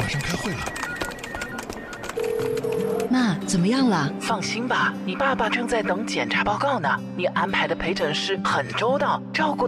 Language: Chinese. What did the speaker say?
马上开会了。 妈，怎么样了？ 放心吧，你爸爸正在等检查报告呢。你安排的陪诊师很周到，照顾